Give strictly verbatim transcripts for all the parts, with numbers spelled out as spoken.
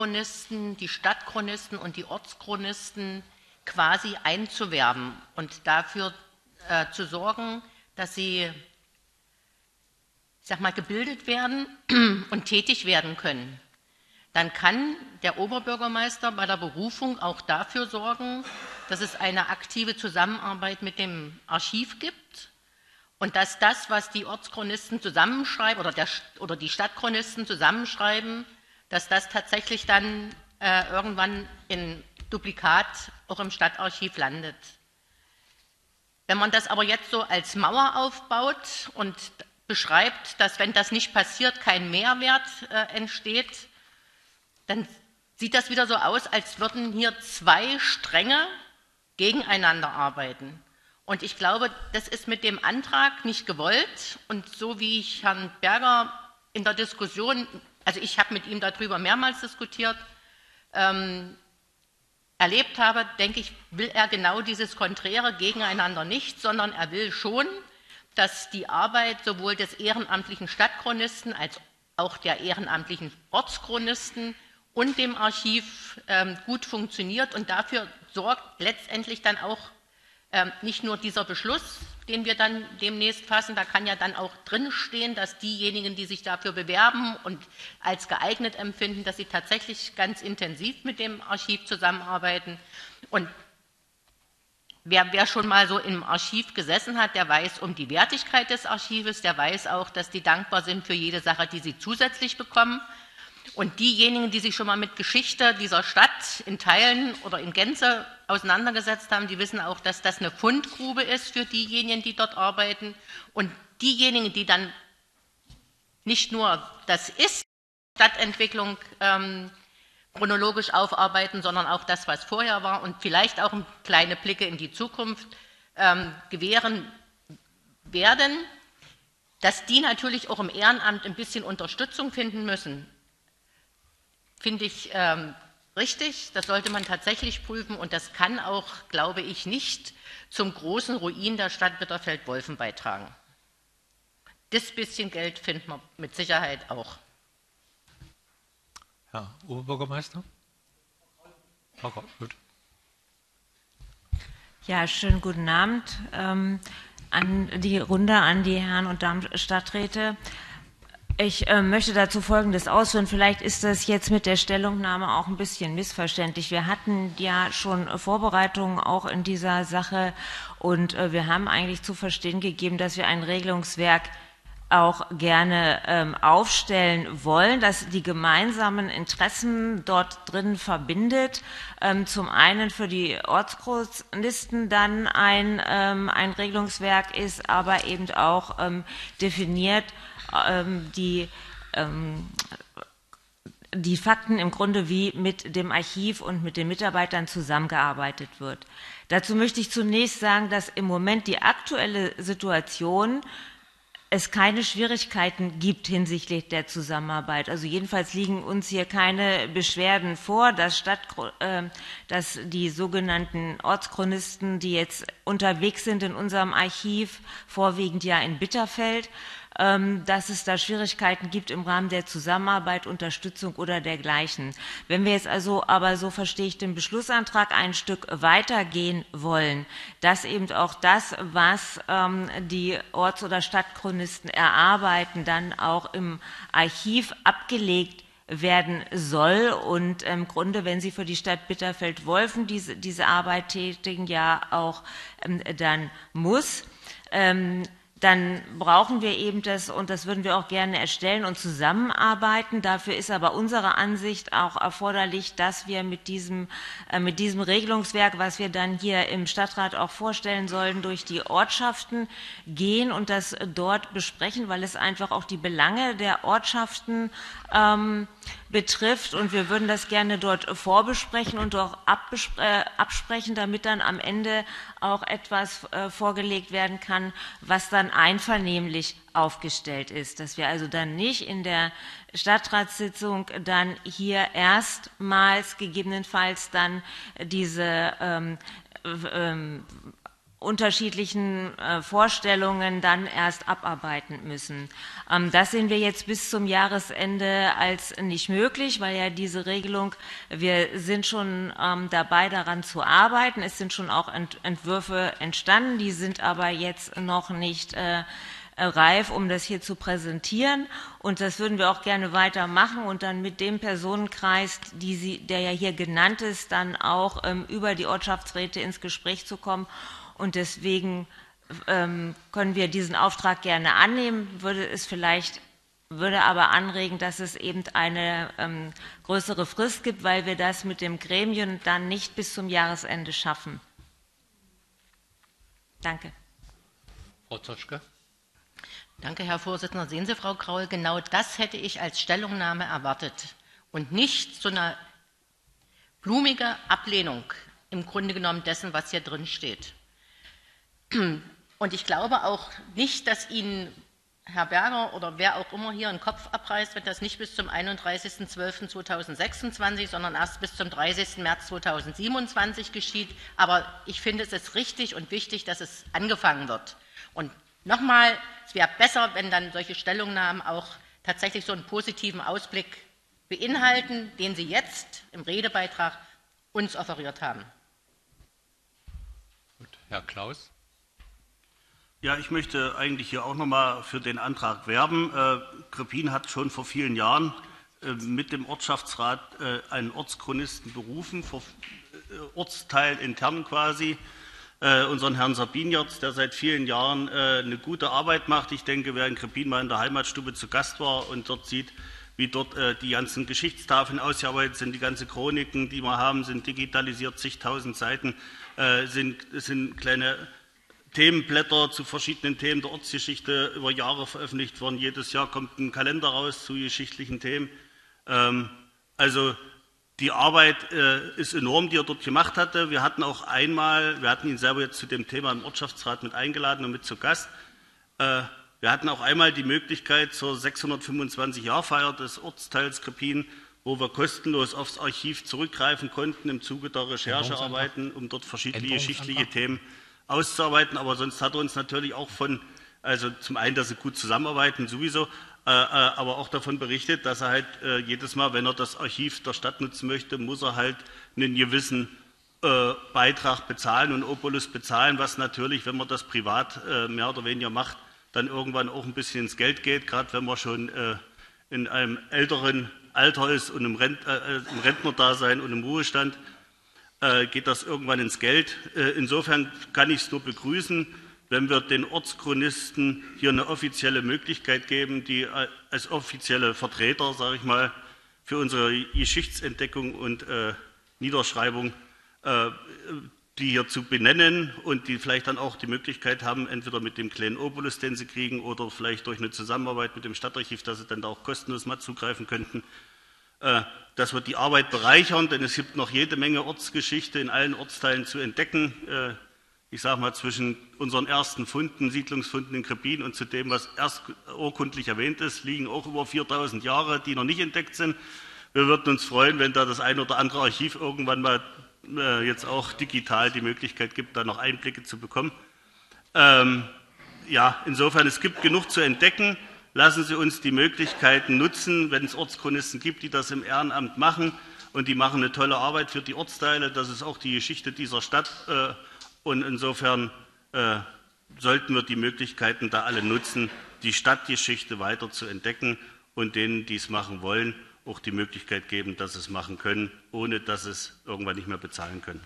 Chronisten, die Stadtchronisten und die Ortschronisten quasi einzuwerben und dafür äh, zu sorgen, dass sie, ich sag mal, gebildet werden und tätig werden können. Dann kann der Oberbürgermeister bei der Berufung auch dafür sorgen, dass es eine aktive Zusammenarbeit mit dem Archiv gibt und dass das, was die Ortschronisten zusammenschreiben oder, der, oder die Stadtchronisten zusammenschreiben, dass das tatsächlich dann äh, irgendwann in Duplikat auch im Stadtarchiv landet. Wenn man das aber jetzt so als Mauer aufbaut und beschreibt, dass, wenn das nicht passiert, kein Mehrwert äh, entsteht, dann sieht das wieder so aus, als würden hier zwei Stränge gegeneinander arbeiten. Und ich glaube, das ist mit dem Antrag nicht gewollt. Und so wie ich Herrn Berger in der Diskussion, also ich habe mit ihm darüber mehrmals diskutiert, ähm, erlebt habe, denke ich, will er genau dieses Konträre gegeneinander nicht, sondern er will schon, dass die Arbeit sowohl des ehrenamtlichen Stadtchronisten als auch der ehrenamtlichen Ortschronisten und dem Archiv ähm, gut funktioniert. Und dafür sorgt letztendlich dann auch ähm, nicht nur dieser Beschluss, den wir dann demnächst fassen, da kann ja dann auch drinstehen, dass diejenigen, die sich dafür bewerben und als geeignet empfinden, dass sie tatsächlich ganz intensiv mit dem Archiv zusammenarbeiten. Und wer, wer schon mal so im Archiv gesessen hat, der weiß um die Wertigkeit des Archives, der weiß auch, dass die dankbar sind für jede Sache, die sie zusätzlich bekommen. Und diejenigen, die sich schon mal mit Geschichte dieser Stadt in Teilen oder in Gänze auseinandergesetzt haben, die wissen auch, dass das eine Fundgrube ist für diejenigen, die dort arbeiten. Und diejenigen, die dann nicht nur das Ist Stadtentwicklung ähm, chronologisch aufarbeiten, sondern auch das, was vorher war und vielleicht auch kleine Blicke in die Zukunft ähm, gewähren werden, dass die natürlich auch im Ehrenamt ein bisschen Unterstützung finden müssen. Finde ich ähm, richtig, das sollte man tatsächlich prüfen und das kann auch, glaube ich, nicht zum großen Ruin der Stadt Bitterfeld-Wolfen beitragen. Das bisschen Geld finden wir mit Sicherheit auch. Herr Oberbürgermeister? Okay, gut. Ja, schönen guten Abend ähm, an die Runde, an die Herren und Damen Stadträte. Ich äh, möchte dazu Folgendes ausführen. Vielleicht ist das jetzt mit der Stellungnahme auch ein bisschen missverständlich. Wir hatten ja schon Vorbereitungen auch in dieser Sache und äh, wir haben eigentlich zu verstehen gegeben, dass wir ein Regelungswerk auch gerne ähm, aufstellen wollen, das die gemeinsamen Interessen dort drin verbindet. Ähm, zum einen für die Ortschronisten dann ein, ähm, ein Regelungswerk ist, aber eben auch ähm, definiert, Die, ähm, die Fakten im Grunde, wie mit dem Archiv und mit den Mitarbeitern zusammengearbeitet wird. Dazu möchte ich zunächst sagen, dass im Moment die aktuelle Situation es keine Schwierigkeiten gibt hinsichtlich der Zusammenarbeit. Also jedenfalls liegen uns hier keine Beschwerden vor, dass, Stadt, äh, dass die sogenannten Ortschronisten, die jetzt unterwegs sind in unserem Archiv, vorwiegend ja in Bitterfeld, dass es da Schwierigkeiten gibt im Rahmen der Zusammenarbeit, Unterstützung oder dergleichen. Wenn wir jetzt also aber, so verstehe ich den Beschlussantrag, ein Stück weitergehen wollen, dass eben auch das, was ähm, die Orts- oder Stadtchronisten erarbeiten, dann auch im Archiv abgelegt werden soll und im Grunde, wenn Sie für die Stadt Bitterfeld-Wolfen diese, diese Arbeit tätigen, ja auch ähm, dann muss, ähm, dann brauchen wir eben das, und das würden wir auch gerne erstellen und zusammenarbeiten. Dafür ist aber unserer Ansicht auch erforderlich, dass wir mit diesem, äh, mit diesem Regelungswerk, was wir dann hier im Stadtrat auch vorstellen sollen, durch die Ortschaften gehen und das dort besprechen, weil es einfach auch die Belange der Ortschaften ähm, betrifft. Und wir würden das gerne dort vorbesprechen und auch absprechen, damit dann am Ende auch etwas äh, vorgelegt werden kann, was dann einvernehmlich aufgestellt ist. Dass wir also dann nicht in der Stadtratssitzung dann hier erstmals gegebenenfalls dann diese ähm, ähm, unterschiedlichen äh, Vorstellungen dann erst abarbeiten müssen. Ähm, das sehen wir jetzt bis zum Jahresende als nicht möglich, weil ja diese Regelung, wir sind schon ähm, dabei, daran zu arbeiten. Es sind schon auch Ent Entwürfe entstanden, die sind aber jetzt noch nicht äh, reif, um das hier zu präsentieren. Und das würden wir auch gerne weitermachen und dann mit dem Personenkreis, die Sie, der ja hier genannt ist, dann auch ähm, über die Ortschaftsräte ins Gespräch zu kommen. Und deswegen ähm, können wir diesen Auftrag gerne annehmen, würde es vielleicht, würde aber anregen, dass es eben eine ähm, größere Frist gibt, weil wir das mit dem Gremium dann nicht bis zum Jahresende schaffen. Danke. Frau Zoschke. Danke, Herr Vorsitzender. Sehen Sie, Frau Kraul, genau das hätte ich als Stellungnahme erwartet und nicht so eine blumige Ablehnung im Grunde genommen dessen, was hier drin steht. Und ich glaube auch nicht, dass Ihnen Herr Berger oder wer auch immer hier einen Kopf abreißt, wenn das nicht bis zum einunddreißigsten zwölften zweitausendsechsundzwanzig, sondern erst bis zum dreißigsten März zweitausendsiebenundzwanzig geschieht. Aber ich finde, es ist richtig und wichtig, dass es angefangen wird. Und nochmal, es wäre besser, wenn dann solche Stellungnahmen auch tatsächlich so einen positiven Ausblick beinhalten, den Sie jetzt im Redebeitrag uns offeriert haben. Gut. Herr Klaus. Ja, ich möchte eigentlich hier auch nochmal für den Antrag werben. Äh, Krepin hat schon vor vielen Jahren äh, mit dem Ortschaftsrat äh, einen Ortschronisten berufen, vor, äh, Ortsteil intern quasi, äh, unseren Herrn Sabiniertz, der seit vielen Jahren äh, eine gute Arbeit macht. Ich denke, wer in Krepin mal in der Heimatstube zu Gast war und dort sieht, wie dort äh, die ganzen Geschichtstafeln ausgearbeitet sind, die ganzen Chroniken, die wir haben, sind digitalisiert, zigtausend Seiten, äh, sind, sind kleine Themenblätter zu verschiedenen Themen der Ortsgeschichte über Jahre veröffentlicht worden. Jedes Jahr kommt ein Kalender raus zu geschichtlichen Themen. Ähm, also die Arbeit äh, ist enorm, die er dort gemacht hatte. Wir hatten auch einmal, wir hatten ihn selber jetzt zu dem Thema im Ortschaftsrat mit eingeladen und mit zu Gast. Äh, wir hatten auch einmal die Möglichkeit zur sechshundertfünfundzwanzig-Jahr-Feier des Ortsteils Krepin, wo wir kostenlos aufs Archiv zurückgreifen konnten im Zuge der Recherchearbeiten, um dort verschiedene geschichtliche Themen auszuarbeiten, aber sonst hat er uns natürlich auch von, also zum einen, dass sie gut zusammenarbeiten, sowieso, äh, aber auch davon berichtet, dass er halt äh, jedes Mal, wenn er das Archiv der Stadt nutzen möchte, muss er halt einen gewissen äh, Beitrag bezahlen und Obolus bezahlen, was natürlich, wenn man das privat äh, mehr oder weniger macht, dann irgendwann auch ein bisschen ins Geld geht, gerade wenn man schon äh, in einem älteren Alter ist und im, Rent, äh, im Rentnerdasein und im Ruhestand, geht das irgendwann ins Geld. Insofern kann ich es nur begrüßen, wenn wir den Ortschronisten hier eine offizielle Möglichkeit geben, die als offizielle Vertreter, sage ich mal, für unsere Geschichtsentdeckung und äh, Niederschreibung, äh, die hier zu benennen und die vielleicht dann auch die Möglichkeit haben, entweder mit dem kleinen Obolus, den sie kriegen, oder vielleicht durch eine Zusammenarbeit mit dem Stadtarchiv, dass sie dann da auch kostenlos mal zugreifen könnten, dass wir die Arbeit bereichern, denn es gibt noch jede Menge Ortsgeschichte in allen Ortsteilen zu entdecken. Ich sage mal, zwischen unseren ersten Funden, Siedlungsfunden in Krepin und zu dem, was erst urkundlich erwähnt ist, liegen auch über viertausend Jahre, die noch nicht entdeckt sind. Wir würden uns freuen, wenn da das ein oder andere Archiv irgendwann mal jetzt auch digital die Möglichkeit gibt, da noch Einblicke zu bekommen. Ähm, ja, insofern, es gibt genug zu entdecken. Lassen Sie uns die Möglichkeiten nutzen, wenn es Ortschronisten gibt, die das im Ehrenamt machen, und die machen eine tolle Arbeit für die Ortsteile. Das ist auch die Geschichte dieser Stadt, und insofern sollten wir die Möglichkeiten da alle nutzen, die Stadtgeschichte weiter zu entdecken und denen, die es machen wollen, auch die Möglichkeit geben, dass sie es machen können, ohne dass sie es irgendwann nicht mehr bezahlen können.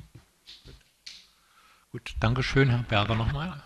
Gut, danke schön, Herr Berger nochmal.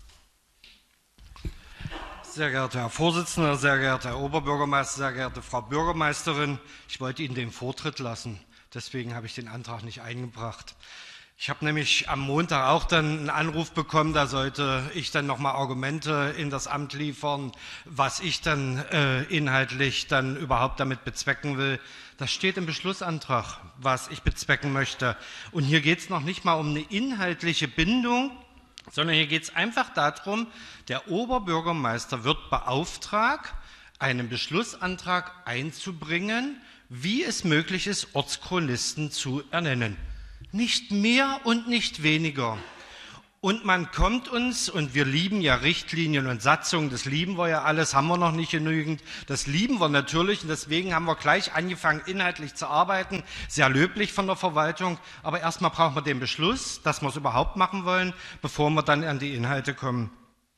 Sehr geehrter Herr Vorsitzender, sehr geehrter Herr Oberbürgermeister, sehr geehrte Frau Bürgermeisterin, ich wollte Ihnen den Vortritt lassen, deswegen habe ich den Antrag nicht eingebracht. Ich habe nämlich am Montag auch dann einen Anruf bekommen, da sollte ich dann nochmal Argumente in das Amt liefern, was ich dann äh, inhaltlich dann überhaupt damit bezwecken will. Das steht im Beschlussantrag, was ich bezwecken möchte. Und hier geht es noch nicht mal um eine inhaltliche Bindung, sondern hier geht es einfach darum, der Oberbürgermeister wird beauftragt, einen Beschlussantrag einzubringen, wie es möglich ist, Ortschronisten zu ernennen. Nicht mehr und nicht weniger. Und man kommt uns, und wir lieben ja Richtlinien und Satzungen, das lieben wir ja alles, haben wir noch nicht genügend, das lieben wir natürlich und deswegen haben wir gleich angefangen, inhaltlich zu arbeiten, sehr löblich von der Verwaltung, aber erstmal brauchen wir den Beschluss, dass wir es überhaupt machen wollen, bevor wir dann an die Inhalte kommen.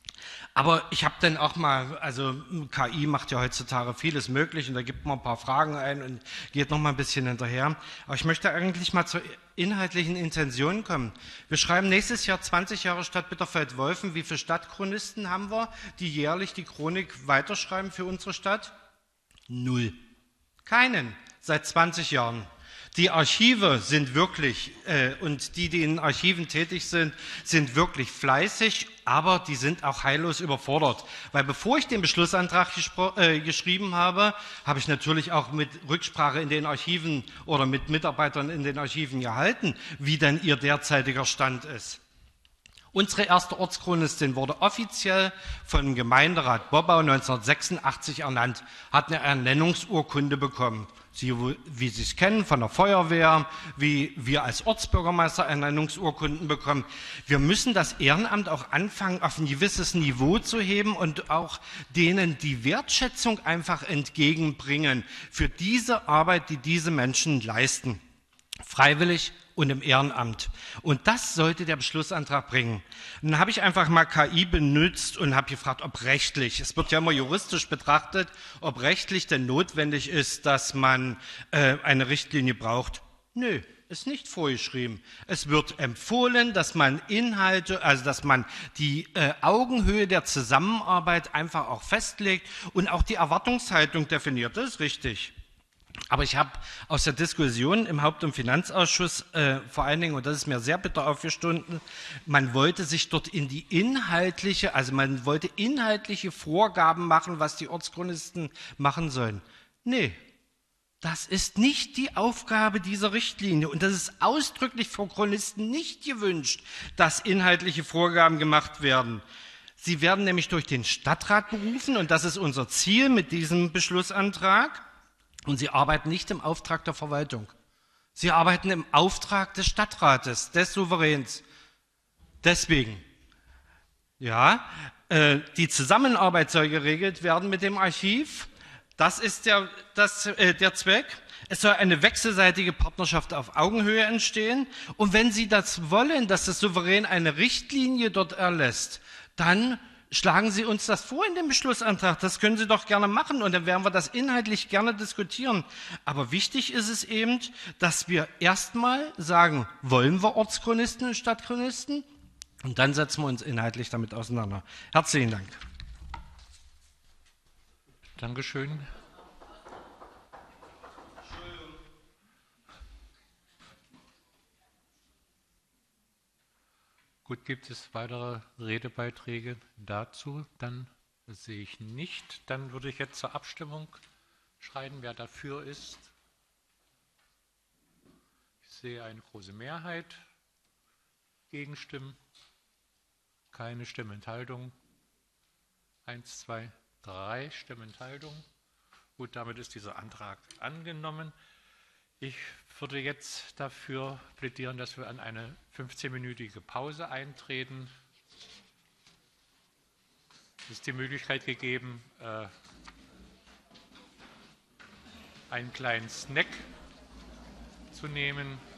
Aber ich habe dann auch mal, also K I macht ja heutzutage vieles möglich und da gibt man ein paar Fragen ein und geht noch mal ein bisschen hinterher. Aber ich möchte eigentlich mal zur inhaltlichen Intention kommen. Wir schreiben nächstes Jahr zwanzig Jahre Stadt Bitterfeld-Wolfen. Wie viele Stadtchronisten haben wir, die jährlich die Chronik weiterschreiben für unsere Stadt? Null. Keinen. Seit zwanzig Jahren. Die Archive sind wirklich, äh, und die, die in Archiven tätig sind, sind wirklich fleißig, aber die sind auch heillos überfordert. Weil bevor ich den Beschlussantrag äh, geschrieben habe, habe ich natürlich auch mit Rücksprache in den Archiven oder mit Mitarbeitern in den Archiven gehalten, wie denn ihr derzeitiger Stand ist. Unsere erste Ortschronistin wurde offiziell vom Gemeinderat Bobbau neunzehnhundertsechsundachtzig ernannt, hat eine Ernennungsurkunde bekommen. Sie, wie Sie es kennen von der Feuerwehr, wie wir als Ortsbürgermeister Ernennungsurkunden bekommen. Wir müssen das Ehrenamt auch anfangen, auf ein gewisses Niveau zu heben und auch denen die Wertschätzung einfach entgegenbringen für diese Arbeit, die diese Menschen leisten. Freiwillig und im Ehrenamt. Und das sollte der Beschlussantrag bringen. Dann habe ich einfach mal K I benutzt und habe gefragt, ob rechtlich, es wird ja immer juristisch betrachtet, ob rechtlich denn notwendig ist, dass man äh, eine Richtlinie braucht. Nö, ist nicht vorgeschrieben. Es wird empfohlen, dass man Inhalte, also dass man die äh, Augenhöhe der Zusammenarbeit einfach auch festlegt und auch die Erwartungshaltung definiert. Das ist richtig. Aber ich habe aus der Diskussion im Haupt- und Finanzausschuss äh, vor allen Dingen, und das ist mir sehr bitter aufgestoßen, man wollte sich dort in die inhaltliche, also man wollte inhaltliche Vorgaben machen, was die Ortschronisten machen sollen. Nee, das ist nicht die Aufgabe dieser Richtlinie und das ist ausdrücklich für Chronisten nicht gewünscht, dass inhaltliche Vorgaben gemacht werden. Sie werden nämlich durch den Stadtrat berufen und das ist unser Ziel mit diesem Beschlussantrag. Und sie arbeiten nicht im Auftrag der Verwaltung. Sie arbeiten im Auftrag des Stadtrates, des Souveräns. Deswegen, ja, äh, die Zusammenarbeit soll geregelt werden mit dem Archiv. Das ist der, das, äh, der Zweck. Es soll eine wechselseitige Partnerschaft auf Augenhöhe entstehen. Und wenn Sie das wollen, dass das Souverän eine Richtlinie dort erlässt, dann schlagen Sie uns das vor in dem Beschlussantrag, das können Sie doch gerne machen und dann werden wir das inhaltlich gerne diskutieren. Aber wichtig ist es eben, dass wir erstmal sagen, wollen wir Ortschronisten und Stadtchronisten? Und dann setzen wir uns inhaltlich damit auseinander. Herzlichen Dank. Dankeschön. Gut, gibt es weitere Redebeiträge dazu? Dann das sehe ich nicht. Dann würde ich jetzt zur Abstimmung schreiten, wer dafür ist. Ich sehe eine große Mehrheit. Gegenstimmen? Keine Stimmenthaltung. Eins, zwei, drei Stimmenthaltung. Gut, damit ist dieser Antrag angenommen. Ich würde jetzt dafür plädieren, dass wir an eine fünfzehnminütige Pause eintreten. Es ist die Möglichkeit gegeben, einen kleinen Snack zu nehmen.